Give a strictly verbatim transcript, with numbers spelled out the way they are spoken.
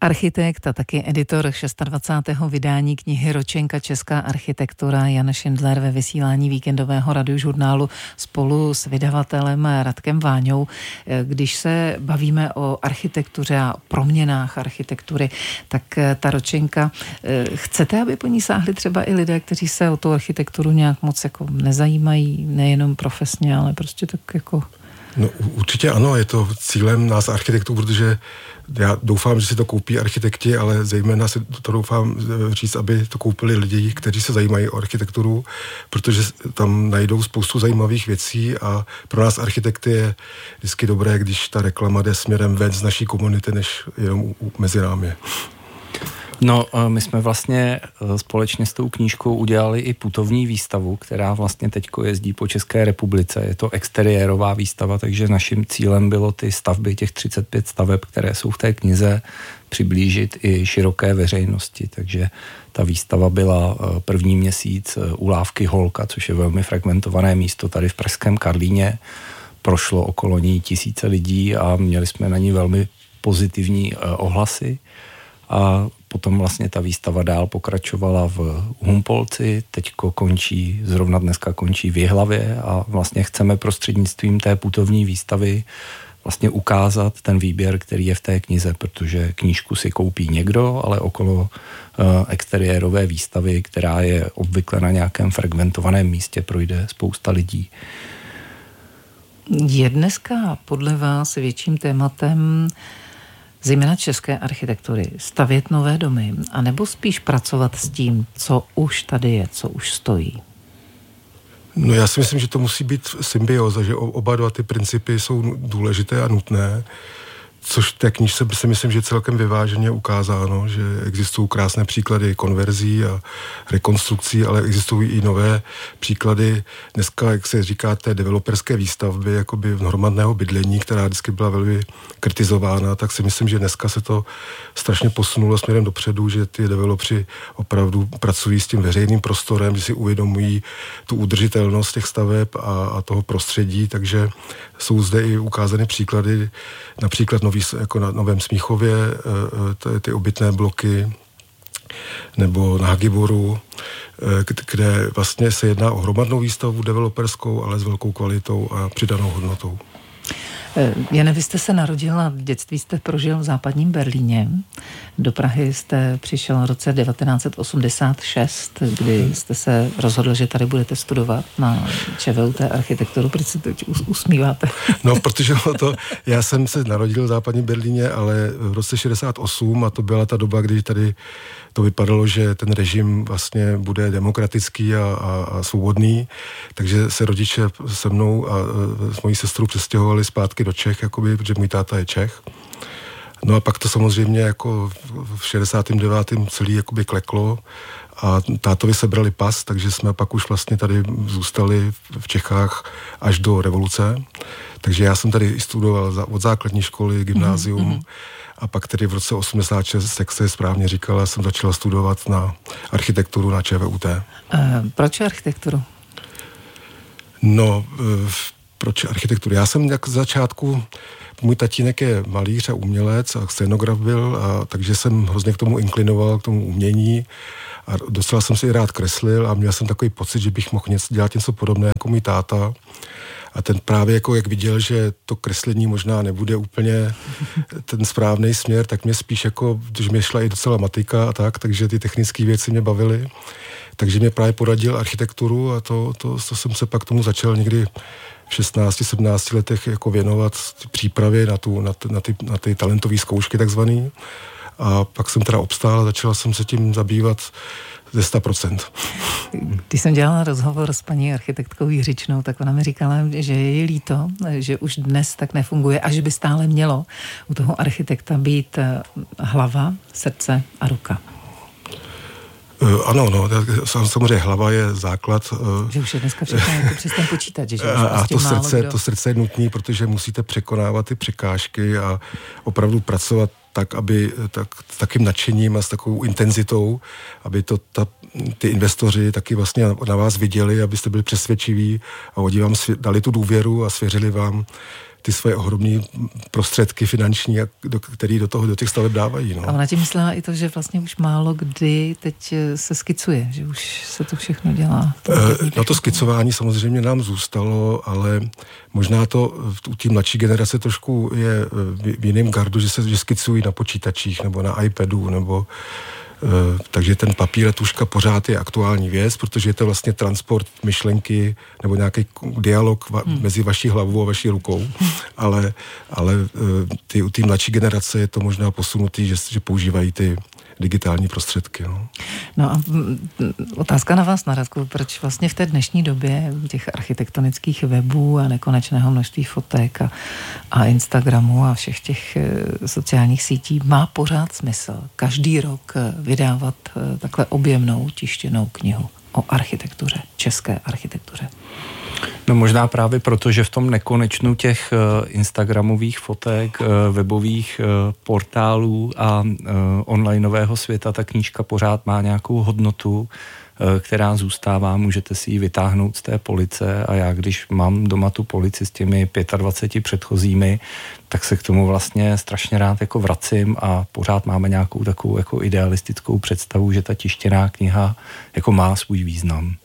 Architekt a taky editor dvacátého šestého vydání knihy Ročenka Česká architektura Jan Šindler ve vysílání víkendového radiožurnálu spolu s vydavatelem Radkem Váňou. Když se bavíme o architektuře a proměnách architektury, tak ta Ročenka, chcete, aby po ní sáhli třeba i lidé, kteří se o tu architekturu nějak moc jako nezajímají, nejenom profesně, ale prostě tak jako... No určitě ano, je to cílem nás architektů, protože já doufám, že si to koupí architekti, ale zejména si to doufám říct, aby to koupili lidi, kteří se zajímají o architekturu, protože tam najdou spoustu zajímavých věcí a pro nás architekty je vždycky dobré, když ta reklama jde směrem ven z naší komunity, než jenom mezi námi. No, my jsme vlastně společně s tou knížkou udělali i putovní výstavu, která vlastně teďko jezdí po České republice. Je to exteriérová výstava, takže naším cílem bylo ty stavby, těch třicet pět staveb, které jsou v té knize, přiblížit i široké veřejnosti. Takže ta výstava byla první měsíc u Lávky Holka, což je velmi fragmentované místo tady v pražském Karlíně. Prošlo okolo ní tisíce lidí a měli jsme na ní velmi pozitivní ohlasy. A potom vlastně ta výstava dál pokračovala v Humpolci, teďko končí, zrovna dneska končí v Jihlavě a vlastně chceme prostřednictvím té putovní výstavy vlastně ukázat ten výběr, který je v té knize, protože knížku si koupí někdo, ale okolo uh, exteriérové výstavy, která je obvykle na nějakém fragmentovaném místě, projde spousta lidí. Je dneska podle vás větším tématem zejména české architektury stavět nové domy, anebo spíš pracovat s tím, co už tady je, co už stojí? No já si myslím, že to musí být symbioza, že oba dva ty principy jsou důležité a nutné, což v té knížce si myslím, že je celkem vyváženě ukázáno, že existují krásné příklady konverzí a rekonstrukcí, ale existují i nové příklady dneska, jak se říká, té developerské výstavby, jakoby hromadného bydlení, která vždycky byla velmi kritizována, tak si myslím, že dneska se to strašně posunulo směrem dopředu, že ty developři opravdu pracují s tím veřejným prostorem, že si uvědomují tu udržitelnost těch staveb a, a toho prostředí, takže jsou zde i ukázány příklady, například nový, jako na Novém Smíchově, ty obytné bloky, nebo na Hagiboru, kde vlastně se jedná o hromadnou výstavbu developerskou, ale s velkou kvalitou a přidanou hodnotou. Jane, vy jste se narodil a v dětství jste prožil v západním Berlíně. Do Prahy jste přišel v roce devatenáct osmdesát šest, kdy jste se rozhodl, že tady budete studovat na ČVUT architekturu. Proč se teď usmíváte? No, protože to, já jsem se narodil v západním Berlíně, ale v roce šedesát osm a to byla ta doba, kdy tady to vypadalo, že ten režim vlastně bude demokratický a, a, a svobodný, takže se rodiče se mnou a s mojí sestrou přestěhovali zpátky do Čech, jakoby, protože můj táta je Čech. No a pak to samozřejmě jako v šedesátém devátém celý jakoby kleklo a tátovi sebrali pas, takže jsme pak už vlastně tady zůstali v Čechách až do revoluce. Takže já jsem tady studoval od základní školy, gymnázium, mm-hmm. a pak tedy v roce osmdesát šest, jak se správně říkala, jsem začala studovat na architekturu na ČVUT. Uh, proč architekturu? No, uh, proč architekturu? Já jsem jak z začátku, můj tatínek je malíř a umělec a scenograf byl, a takže jsem hrozně k tomu inklinoval, k tomu umění a docela jsem si i rád kreslil a měl jsem takový pocit, že bych mohl něco, dělat něco podobné jako můj táta. A ten právě jako jak viděl, že to kreslení možná nebude úplně ten správný směr, tak mě spíš jako, když mě šla i docela matika a tak, takže ty technické věci mě bavily. Takže mě právě poradil architekturu a to, to, to jsem se pak tomu začal někdy v šestnácti sedmnácti letech jako věnovat přípravě na, tu, na, t, na, ty, na ty talentové zkoušky takzvaný. A pak jsem teda obstál a začal jsem se tím zabývat ze sto procent. Když jsem dělala rozhovor s paní architektkou Jiřičnou, tak ona mi říkala, že je jí líto, že už dnes tak nefunguje a že by stále mělo u toho architekta být hlava, srdce a ruka. Uh, ano, no, samozřejmě hlava je základ. Uh, že už je dneska všechno jako přes ten počítač. Že a prostě to, srdce, to srdce je nutné, protože musíte překonávat ty překážky a opravdu pracovat tak, aby tak, s takým nadšením a s takovou intenzitou, aby to ta ty investoři taky vlastně na vás viděli, abyste byli přesvědčiví a oni vám dali tu důvěru a svěřili vám ty svoje ohromné prostředky finanční, které do toho, do těch staveb dávají. No. A ona tím myslela i to, že vlastně už málo kdy teď se skicuje, že už se to všechno dělá. No to skicování samozřejmě nám zůstalo, ale možná to u té mladší generace trošku je v jiném gardu, že se že skicují na počítačích nebo na iPadu, nebo takže ten papír a tužka pořád je aktuální věc, protože je to vlastně transport myšlenky nebo nějaký dialog va- hmm. mezi vaší hlavou a vaší rukou, hmm. ale, ale ty, u té mladší generace je to možná posunutý, že, že používají ty digitální prostředky. No. no a otázka na vás, na Radku, proč vlastně v té dnešní době těch architektonických webů a nekonečného množství fotek a, a Instagramu a všech těch sociálních sítí má pořád smysl každý rok vydávat takhle objemnou tištěnou knihu o architektuře, české architektuře? No možná právě proto, že v tom nekonečnu těch uh, instagramových fotek, uh, webových uh, portálů a uh, onlineového světa ta knížka pořád má nějakou hodnotu, uh, která zůstává, můžete si ji vytáhnout z té police a já, když mám doma tu polici s těmi dvaceti pěti předchozími, tak se k tomu vlastně strašně rád jako vracím a pořád máme nějakou takovou jako idealistickou představu, že ta tištěná kniha jako má svůj význam.